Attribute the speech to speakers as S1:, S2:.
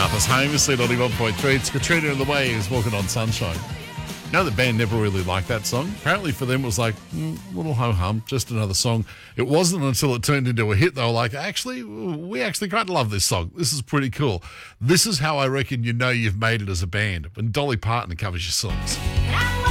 S1: Arthur's Home, C91.3. It's Katrina and the Waves, Walking on Sunshine. The band never really liked that song. Apparently for them it was like, little ho-hum, just another song. It wasn't until it turned into a hit they were like, we actually quite love this song. This is pretty cool. This is how I reckon you know you've made it as a band, when Dolly Parton covers your songs.